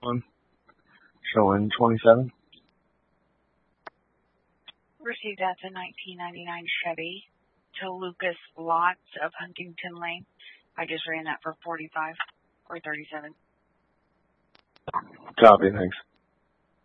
One. Showing 27. Received that's a 1999 Chevy to Lucas Lots of Huntington Lane. I just ran that for 45 or 37. Copy, thanks.